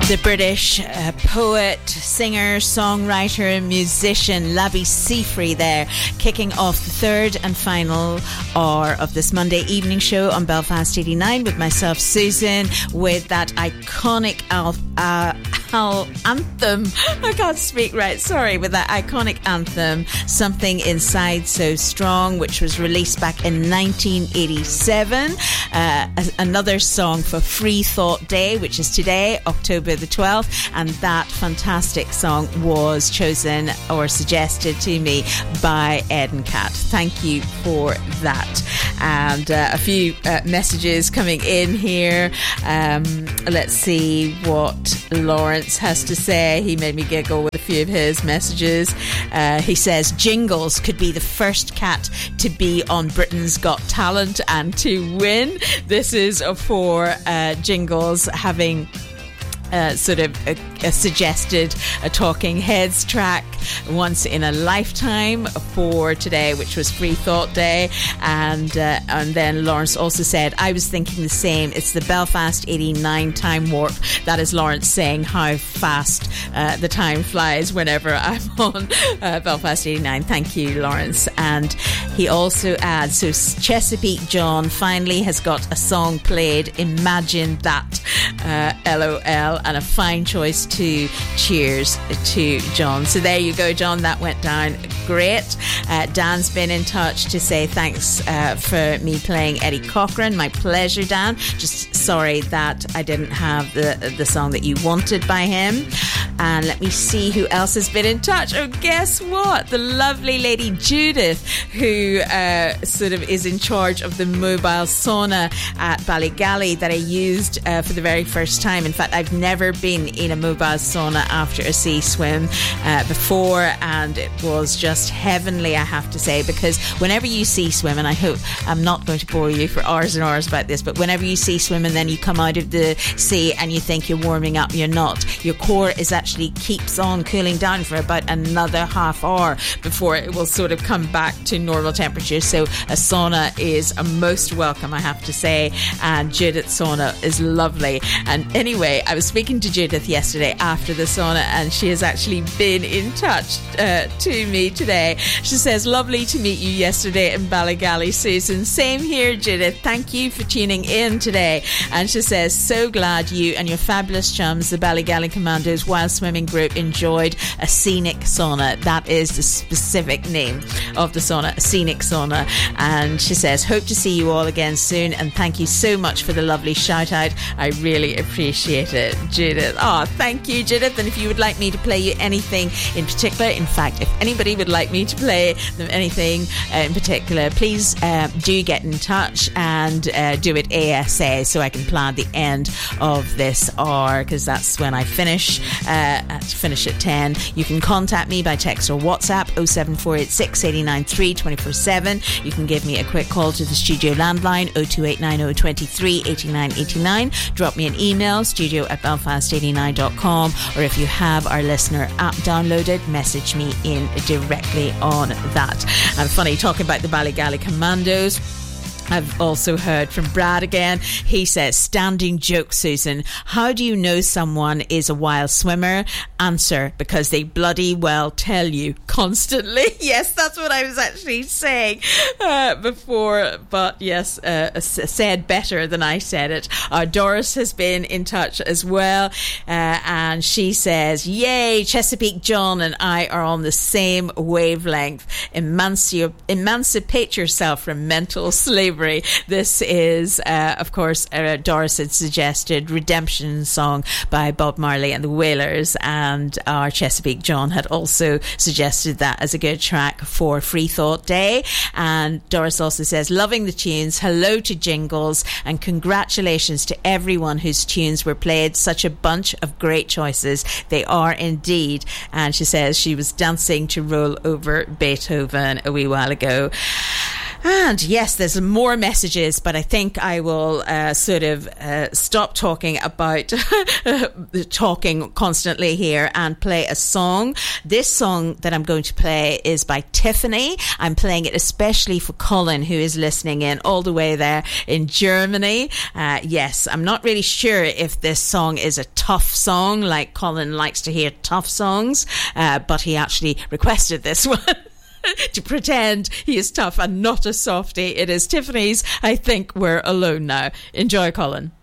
The British poet, singer, songwriter, musician Lavi Siffre there, kicking off the third and final hour of this Monday evening show on Belfast 89 with myself, Susan, with that iconic anthem. I can't speak right, sorry, with that iconic anthem, Something Inside So Strong, which was released back in 1987. Another song for Free Thought Day, which is today, October the 12th, and that fantastic song was chosen or suggested to me by Ed and Kat. Thank you for that. And a few messages coming in here. Let's see what Lawrence has to say. He made me giggle with a few of his messages. He says Jingles could be the first cat to be on Britain's Got Talent and to win. This is for Jingles having sort of suggested a Talking Heads track once in a lifetime for today, which was Free Thought Day. And then Lawrence also said, I was thinking the same. It's the Belfast 89 time warp. That is Lawrence saying how fast the time flies whenever I'm on Belfast 89. Thank you, Lawrence. And he also adds, so Chesapeake John finally has got a song played. Imagine that. LOL. And a fine choice too. Cheers to John. So there you go, John. That went down great. Dan's been in touch to say thanks for me playing Eddie Cochran. My pleasure, Dan. Just sorry that I didn't have the song that you wanted by him. And let me see who else has been in touch. Oh, guess what? The lovely lady Judith, who sort of is in charge of the mobile sauna at Ballygally that I used for the very first time. In fact, I've never been in a mobile sauna after a sea swim before, and it was just heavenly, I have to say, because whenever you sea swim, and I hope I'm not going to bore you for hours and hours about this, but whenever you sea swim and then you come out of the sea and you think you're warming up, you're not. Your core is actually keeps on cooling down for about another half hour before it will sort of come back to normal temperature. So a sauna is a most welcome, I have to say, and Judith's sauna is lovely. And anyway, I was speaking to Judith yesterday after the sauna, and she has actually been in touch to me today. She says, lovely to meet you yesterday in Ballygally, Susan. Same here, Judith. Thank you for tuning in today. And she says, so glad you and your fabulous chums, the Ballygally Commandos Wild Swimming Group, enjoyed a scenic sauna. That is the specific name of the sauna, a scenic sauna. And she says, hope to see you all again soon, and thank you so much for the lovely shout out. I really appreciate it, Judith. Oh, thank you, Judith. And if you would like me to play you anything in particular, in fact, if anybody would like me to play them anything in particular, please do get in touch and do it ASA so I can plan the end of this hour, because that's when I finish at 10. You can contact me by text or WhatsApp 07486 893 247. You can give me a quick call to the studio landline 02890 23 89 89. Drop me an email, studio@belfast89.com, or if you have our listener app downloaded, message me in directly on that. And funny, talking about the Ballygally Commandos, I've also heard from Brad again. He says, standing joke, Susan. How do you know someone is a wild swimmer? Answer, because they bloody well tell you constantly. Yes, that's what I was actually saying before. But yes, said better than I said it. Doris has been in touch as well. And she says, yay, Chesapeake John and I are on the same wavelength. Emancipate yourself from mental slavery. This is, of course, Doris had suggested Redemption song by Bob Marley and the Wailers, and our Chesapeake John had also suggested that as a good track for Free Thought Day. And Doris also says, loving the tunes, hello to Jingles, and congratulations to everyone whose tunes were played. Such a bunch of great choices. They are indeed. And she says she was dancing to Roll Over Beethoven a wee while ago. And yes, there's more messages, but I think I will stop talking about talking constantly here and play a song. This song that I'm going to play is by Tiffany. I'm playing it especially for Colin, who is listening in all the way there in Germany. Yes, I'm not really sure if this song is a tough song, like Colin likes to hear tough songs, but he actually requested this one. To pretend he is tough and not a softie. It is Tiffany's I Think We're Alone Now. Enjoy, Colin.